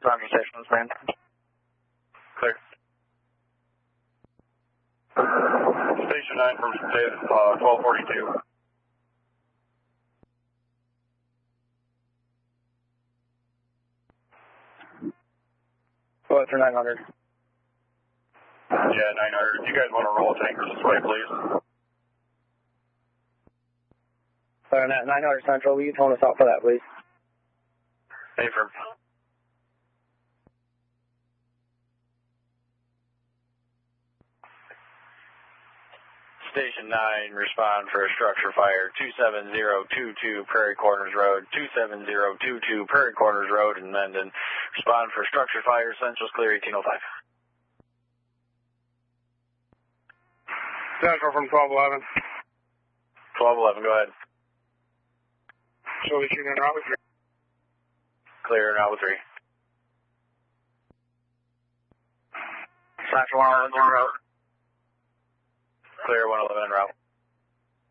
Central Station is man. Clear. Station 9 from 1242. Go ahead for 900. Yeah, 900. You guys want to roll tankers this way, please? 900 Central, will you tone us out for that, please? Affirm. Station 9, respond for a structure fire, 27022 Prairie Corners Road, 27022 Prairie Corners Road in Mendon. Respond for structure fire, Central's clear, 1805. Central from 1211. 1211, go ahead. Show me shooting out with 3. Clear, out with 3. Central 111 en route. Clear, 111 en route.